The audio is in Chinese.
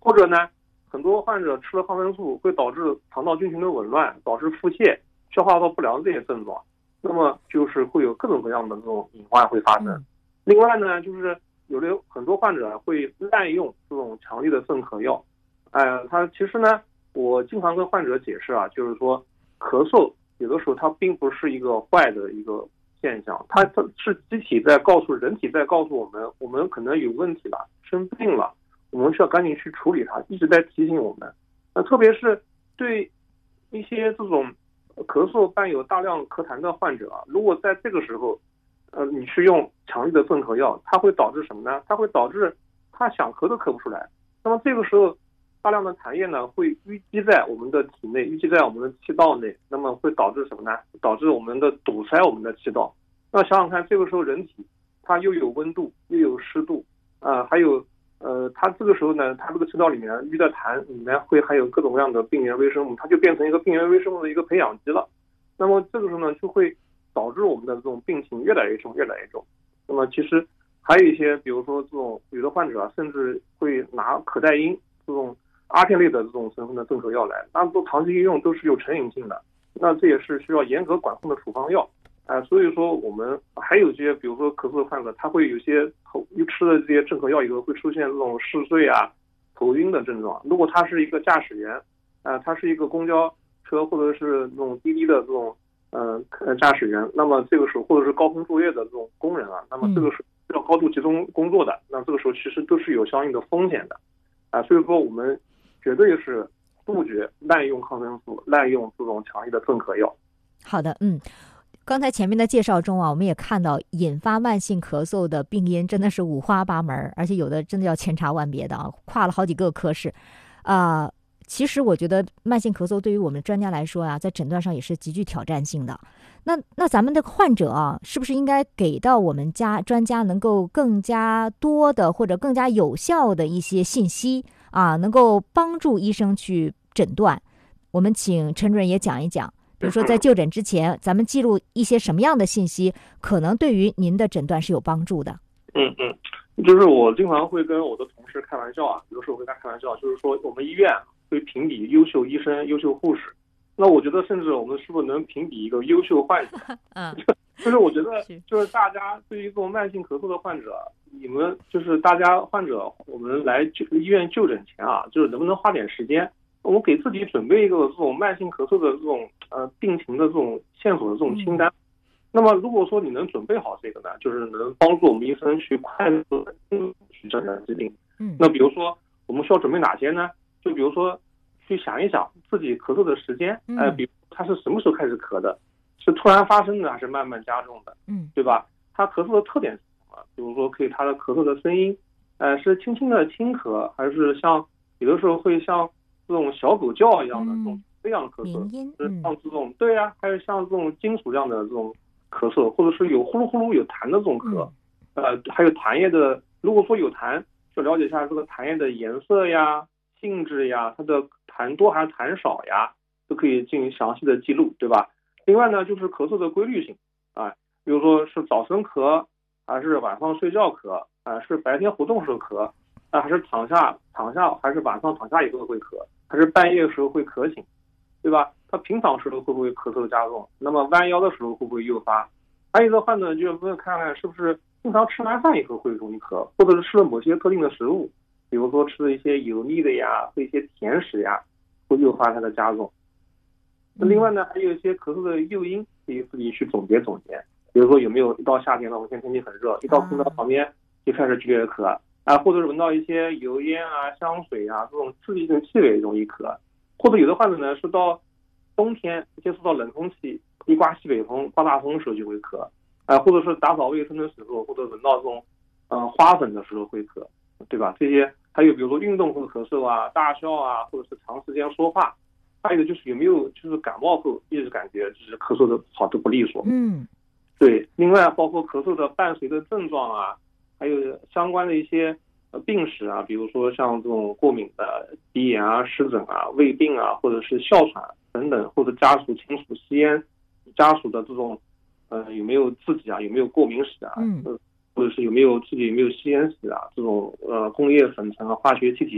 或者呢，很多患者吃了抗生素会导致肠道菌群的紊乱，导致腹泻、消化道不良这些症状，那么就是会有各种各样的这种隐患会发生。另外呢，就是很多患者会滥用这种强力的镇咳药，他其实呢，我经常跟患者解释啊，就是说咳嗽有的时候它并不是一个坏的一个现象，它是人体在告诉我们可能有问题了，生病了，我们需要赶紧去处理它，一直在提醒我们。特别是对一些这种咳嗽伴有大量咳痰的患者，如果在这个时候，你去用强力的镇咳药，它会导致什么呢？它会导致他想咳都咳不出来。那么这个时候，大量的痰液呢会淤积在我们的体内，淤积在我们的气道内，那么会导致什么呢？导致我们的堵塞我们的气道。那想想看，这个时候人体它又有温度又有湿度，还有它这个时候呢，它这个气道里面淤的痰里面会还有各种各样的病原微生物，它就变成一个病原微生物的一个培养基了。那么这个时候呢，就会导致我们的这种病情越来越重。那么其实还有一些，比如说这种有的患者甚至会拿可待因这种阿片类的这种成分的镇咳药来，那都长期应用都是有成瘾性的，那这也是需要严格管控的处方药。所以说我们还有些，比如说咳嗽的患者，他会有些吃了这些镇咳药以后会出现这种嗜睡啊、头晕的症状。如果他是一个驾驶员，他是一个公交车或者是那种滴滴的这种驾驶员，那么这个时候或者是高空作业的这种工人啊，那么这个时候要高度集中工作的，那这个时候其实都是有相应的风险的所以说我们绝对是杜绝滥用抗生素、滥用这种强力的镇咳药。 好的，刚才前面的介绍中啊，我们也看到引发慢性咳嗽的病因真的是五花八门，而且有的真的要千差万别的啊，跨了好几个科室其实我觉得慢性咳嗽对于我们专家来说啊，在诊断上也是极具挑战性的。那咱们的患者啊，是不是应该给到我们专家能够更加多的或者更加有效的一些信息啊，能够帮助医生去诊断？我们请陈主任也讲一讲，比如说在就诊之前，咱们记录一些什么样的信息，可能对于您的诊断是有帮助的。 就是我经常会跟我的同事开玩笑啊，有的时候会跟他开玩笑，就是说我们医院会评比优秀医生、优秀护士，那我觉得甚至我们是不是能评比一个优秀患者？就是我觉得就是大家对于这种慢性咳嗽的患者，你们就是大家患者，我们来医院就诊前啊，就是能不能花点时间，我们给自己准备一个这种慢性咳嗽的这种病情的这种线索的这种清单。那么如果说你能准备好这个呢，就是能帮助我们医生去快速的去诊断疾病。那比如说我们需要准备哪些呢？就比如说去想一想自己咳嗽的时间，比如他是什么时候开始咳的，是突然发生的还是慢慢加重的，对吧？他咳嗽的特点是什么？比如说可以他的咳嗽的声音，是轻轻的轻咳，还是像有的时候会像这种小狗叫一样的这种这样咳嗽，像这种对啊，还有像这种金属这样的这种咳嗽，或者是有呼噜呼噜有痰的这种咳，还有痰液的，如果说有痰，就了解一下这个痰液的颜色呀、性质呀，它的痰多还是痰少呀，都可以进行详细的记录，对吧？另外呢，就是咳嗽的规律性比如说是早晨咳，还是晚上睡觉咳，是白天活动时候咳，还是躺下，还是晚上躺下以后会咳，还是半夜的时候会咳醒，对吧？他平常时候会不会咳嗽加重？那么弯腰的时候会不会诱发？还有一个患者就问看看是不是经常吃完饭以后会容易咳，或者是吃了某些特定的食物，比如说吃了一些油腻的呀，或一些甜食呀，会诱发它的加重。另外呢，还有一些咳嗽的诱因，可以自己去总结。比如说有没有一到夏天了，我们现在天气很热，一到空调旁边就开始剧烈的咳或者是闻到一些油烟香水这种刺激性气味容易咳，或者有的患者呢是到冬天接触到冷空气，一刮西北风、刮大风的时候就会咳或者是打扫卫生的时候，或者闻到这种花粉的时候会咳，对吧？这些还有比如说运动后咳嗽大笑或者是长时间说话，还有就是有没有就是感冒后一直感觉就是咳嗽的好的不利索。对，另外包括咳嗽的伴随的症状还有相关的一些病史比如说像这种过敏的鼻炎湿疹胃病或者是哮喘等等，或者家属亲属吸烟，家属的这种有没有自己有没有过敏史或者是自己有没有吸烟史这种工业粉尘化学气体